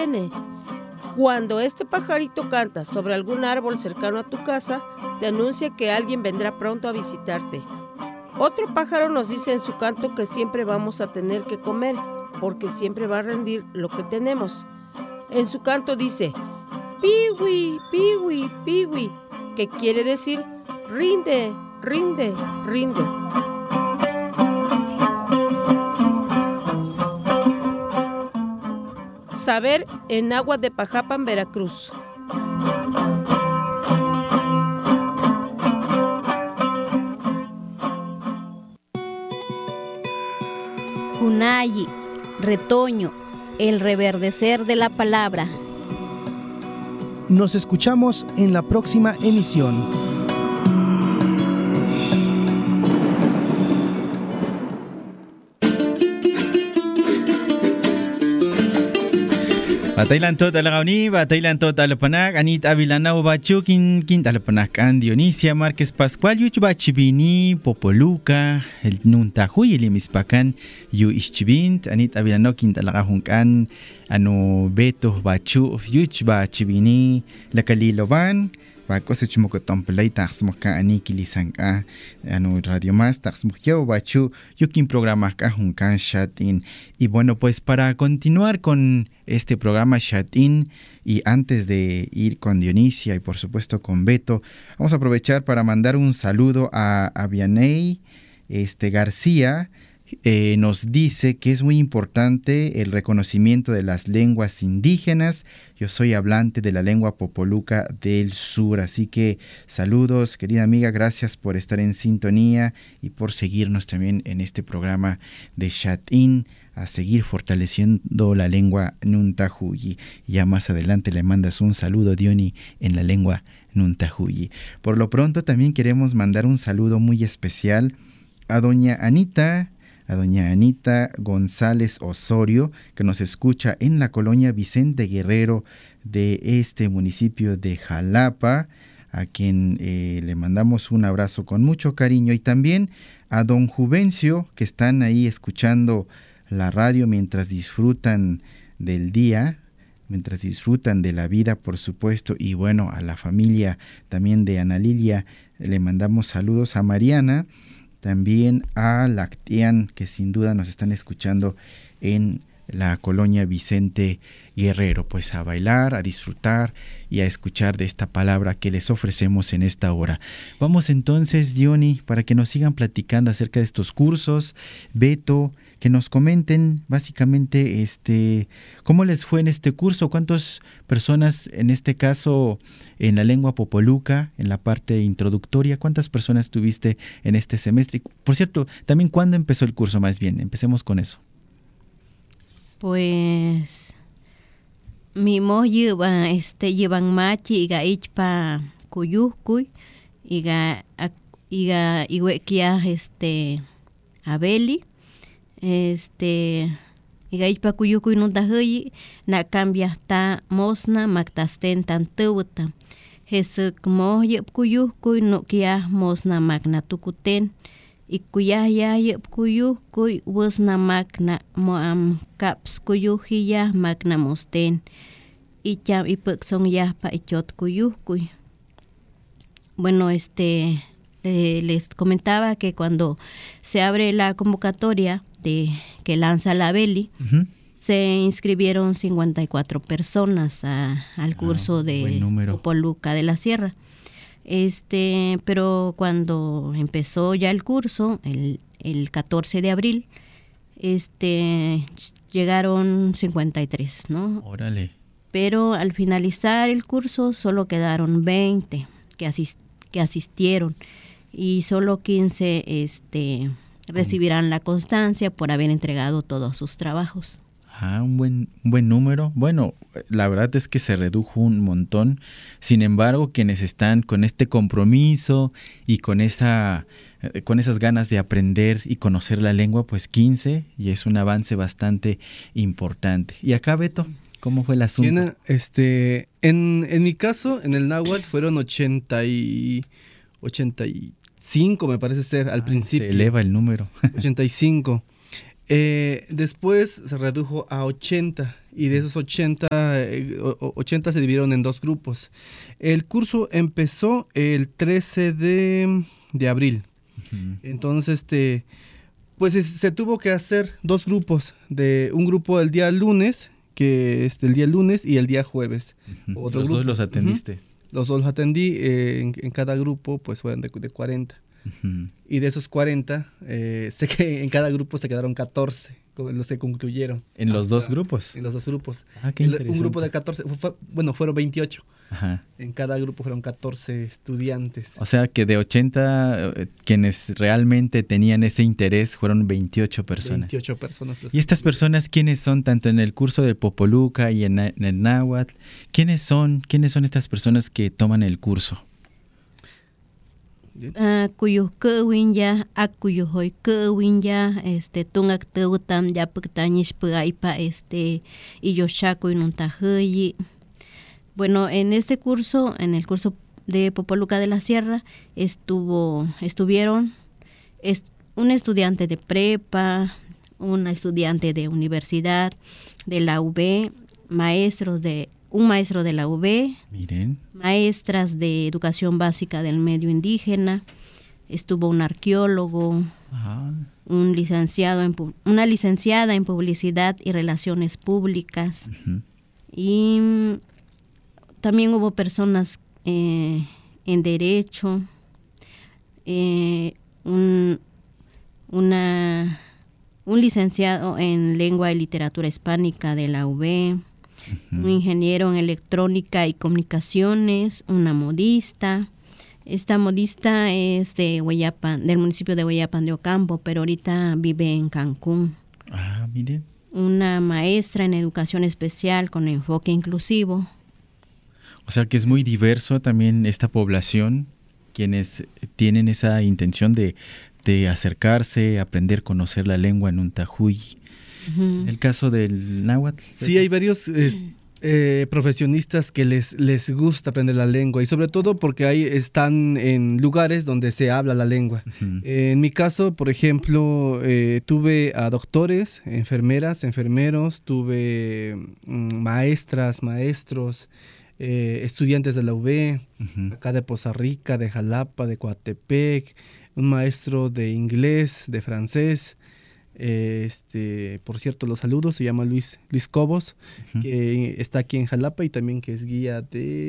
viene. Cuando este pajarito canta sobre algún árbol cercano a tu casa, te anuncia que alguien vendrá pronto a visitarte. Otro pájaro nos dice en su canto que siempre vamos a tener que comer, porque siempre va a rendir lo que tenemos. En su canto dice, piwi, piwi, piwi, que quiere decir, rinde, rinde, rinde. Saber en agua de Pajapan, Veracruz. Junayi, retoño, el reverdecer de la palabra. Nos escuchamos en la próxima emisión. Batailan to talagauni, batailan to talapanak, anit avilanaw bachu kin talapanak an Dionisia Márquez Pascual yu bachibini popoluca el nuntajuy limispakan yu ischibint anit avilanaw kin talagahunkan ano Beto bachu yu bachibini lakaliloban Bakos chimokotompelay taxmoka ani kilisanka ano Radio Más taxmokyo bachu yukin programa ka junkan Shatin. Y bueno, pues para continuar con este programa Shatin y antes de ir con Dionisia y por supuesto con Beto, vamos a aprovechar para mandar un saludo a Vianey García. Nos dice que es muy importante el reconocimiento de las lenguas indígenas. Yo soy hablante de la lengua popoluca del sur, así que saludos, querida amiga, gracias por estar en sintonía y por seguirnos también en este programa de Shatin, a seguir fortaleciendo la lengua Nuntajuyi. Ya más adelante le mandas un saludo, Diony, en la lengua Nuntajuyi. Por lo pronto también queremos mandar un saludo muy especial a doña Anita González Osorio, que nos escucha en la colonia Vicente Guerrero de este municipio de Jalapa, a quien le mandamos un abrazo con mucho cariño, y también a don Juvencio, que están ahí escuchando la radio mientras disfrutan del día, mientras disfrutan de la vida, por supuesto, y bueno, a la familia también de Ana Lilia le mandamos saludos, a Mariana, también a Lactian, que sin duda nos están escuchando en la colonia Vicente Guerrero. Pues a bailar, a disfrutar y a escuchar de esta palabra que les ofrecemos en esta hora. Vamos entonces, Diony, para que nos sigan platicando acerca de estos cursos. Beto, que nos comenten básicamente cómo les fue en este curso, cuántas personas, en este caso en la lengua popoluca, en la parte introductoria, cuántas personas tuviste en este semestre. Por cierto, también cuándo empezó el curso, más bien, empecemos con eso. Pues mimo llevan machi iga ichpa kuyukuy iga iwekia abeli iga ichpa kuyukuy nuntajuyi na cambia ta mosna maktasten tantuwta jesuk mo yep kuyukuy no kia mosna magna tukuten ikuyah ya yep kuyukuy wusna magna moam kaps kuyuhiya magna mosten icham ipukson ya pa ichot kuyukuy. Bueno, les comentaba que cuando se abre la convocatoria que lanza la Beli, se inscribieron 54 personas al curso de Popoluca de la Sierra. Pero cuando empezó ya el curso, el 14 de abril, llegaron 53, ¿no? Órale. Pero al finalizar el curso solo quedaron 20 que asistieron y solo 15 recibirán la constancia por haber entregado todos sus trabajos. Un buen número. Bueno, la verdad es que se redujo un montón. Sin embargo, quienes están con este compromiso y con esas ganas de aprender y conocer la lengua, pues 15, y es un avance bastante importante. Y acá, Beto, ¿cómo fue el asunto? En mi caso, en el náhuatl fueron 85, me parece ser, al principio. Se eleva el número. 85. Después se redujo a 80 y de esos 80 se dividieron en 2 grupos. El curso empezó el 13 de abril. Entonces, pues se tuvo que hacer 2 grupos, un grupo el día lunes, el día lunes y el día jueves. Los dos los atendiste. Los 2 los atendí, en cada grupo pues fueron de 40. Y de esos 40, sé que en cada grupo se quedaron 14, los que concluyeron. ¿En los 2 grupos? En los 2 grupos. Qué interesante. Un grupo de 14, fueron 28. Ajá. En cada grupo fueron 14 estudiantes. O sea que de 80, quienes realmente tenían ese interés fueron 28 personas. 28 personas. ¿Y estas personas quiénes son, tanto en el curso de Popoluca y en el náhuatl? ¿Quiénes son estas personas que toman el curso? Kuyuh kewin ya, akuyuh hoy kewin ya, tungak teutam ya pektañis paipa, y yoshaku inuntajeyi. Bueno, en el curso de Popoluca de la Sierra, estuvieron un estudiante de prepa, una estudiante de universidad, de la UB, un maestro de la UB, miren, maestras de educación básica del medio indígena, estuvo un arqueólogo, una licenciada en publicidad y relaciones públicas, y también hubo personas en derecho, un licenciado en lengua y literatura hispánica de la UB, un ingeniero en electrónica y comunicaciones, una modista. Esta modista es de Hueyapan, del municipio de Hueyapan de Ocampo, pero ahorita vive en Cancún. Miren. Una maestra en educación especial con enfoque inclusivo. O sea que es muy diverso también esta población, quienes tienen esa intención de acercarse, aprender, conocer la lengua en Nuntahuy. En el caso del náhuatl. Sí, hay varios profesionistas que les gusta aprender la lengua, y sobre todo porque están en lugares donde se habla la lengua. En mi caso, por ejemplo, tuve a doctores, enfermeras, enfermeros, tuve maestras, maestros, estudiantes de la UB, acá de Poza Rica, de Jalapa, de Coatepec, un maestro de inglés, de francés. Por cierto, los saludos, se llama Luis Cobos, que está aquí en Jalapa y también que es guía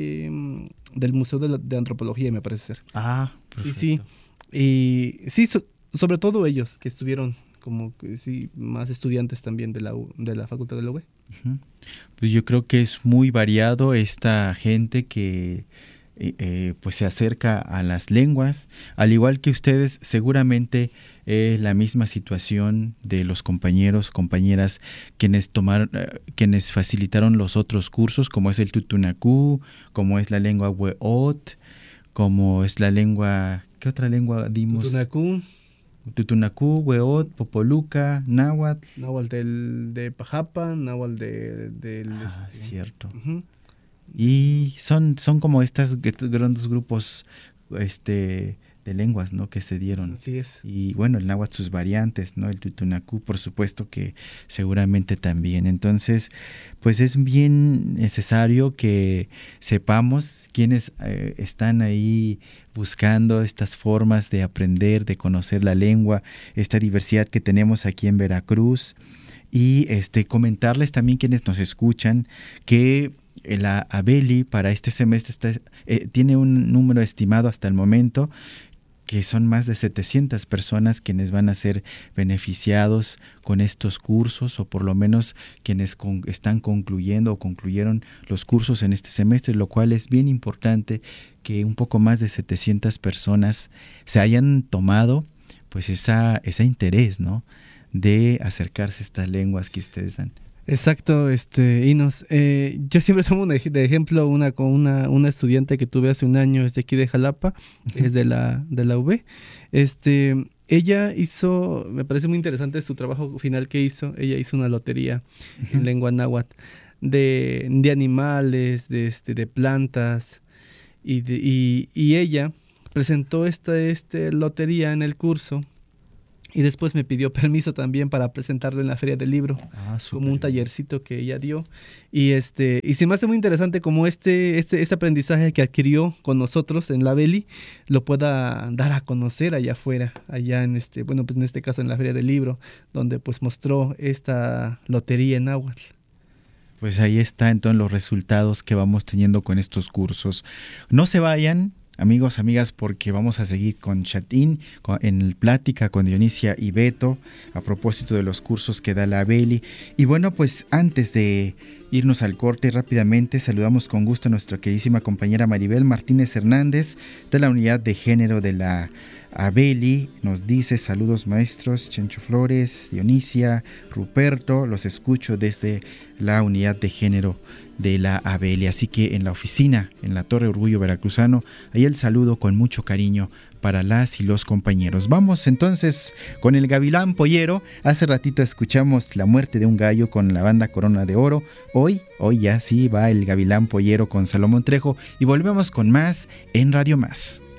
del Museo de Antropología, me parece ser. Perfecto. Sí. Y sí, sobre todo ellos que estuvieron como más estudiantes también de la Facultad de la UB. Pues yo creo que es muy variado esta gente que pues se acerca a las lenguas, al igual que ustedes. Seguramente es la misma situación de los compañeros, compañeras quienes facilitaron los otros cursos, como es el tutunacú, como es la lengua hueot, como es la lengua, ¿qué otra lengua dimos? Tutunacú, hueot, popoluca, náhuatl. Náhuatl de Pajapa, náhuatl del cierto. Y son como estos grandes grupos de lenguas, ¿no?, que se dieron. Así es. Y bueno, el náhuatl, sus variantes, ¿no? El tutunacú, por supuesto que seguramente también. Entonces, pues es bien necesario que sepamos quiénes están ahí buscando estas formas de aprender, de conocer la lengua, esta diversidad que tenemos aquí en Veracruz. Y comentarles también, quienes nos escuchan, que la ABELI para este semestre tiene un número estimado hasta el momento, que son más de 700 personas quienes van a ser beneficiados con estos cursos, o por lo menos quienes están concluyendo o concluyeron los cursos en este semestre, lo cual es bien importante que un poco más de 700 personas se hayan tomado pues ese interés, ¿no?, de acercarse a estas lenguas que ustedes dan. Exacto, Inos. Yo siempre tomo de ejemplo una estudiante que tuve hace un año, es de aquí de Jalapa, es de la UB. Ella hizo, me parece muy interesante su trabajo final que hizo. Ella hizo una lotería en lengua náhuatl de animales, de plantas, y ella presentó esta lotería en el curso. Y después me pidió permiso también para presentarlo en la Feria del Libro, como un tallercito que ella dio. Y se me hace muy interesante como este aprendizaje que adquirió con nosotros en la Beli lo pueda dar a conocer allá afuera, allá en pues en este caso en la Feria del Libro, donde pues mostró esta lotería en náhuatl. Pues ahí está entonces los resultados que vamos teniendo con estos cursos. No se vayan, amigos, amigas, porque vamos a seguir con Chatín, en plática con Dionisia y Beto, a propósito de los cursos que da la Beli. Y bueno, pues antes de irnos al corte rápidamente, saludamos con gusto a nuestra queridísima compañera Maribel Martínez Hernández, de la Unidad de Género de la Abeli. Nos dice: saludos maestros, Chencho Flores, Dionisia, Ruperto, los escucho desde la Unidad de Género de la Abeli. Así que en la oficina, en la Torre Orgullo Veracruzano, ahí el saludo con mucho cariño para las y los compañeros. Vamos entonces con el Gavilán Pollero. Hace ratito escuchamos La muerte de un gallo con la banda Corona de Oro. Hoy ya sí va el Gavilán Pollero con Salomón Trejo, y volvemos con más en Radio Más.